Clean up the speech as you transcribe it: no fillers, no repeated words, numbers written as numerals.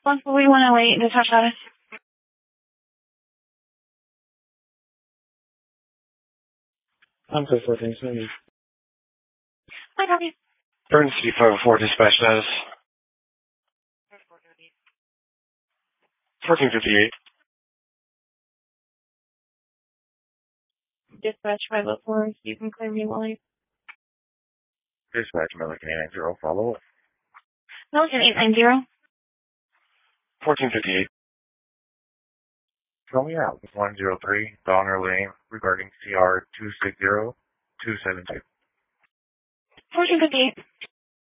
We want to wait. Dispatch status. I'm good for things. Maybe. Hi, copy. Burn City 504 dispatch status. 1458. Dispatch 504. You can clear me while I... Dispatch Milliken 890, follow up. Milliken 890. 1458. Tell me out. 103 Donner Lane regarding CR 260272. 1458.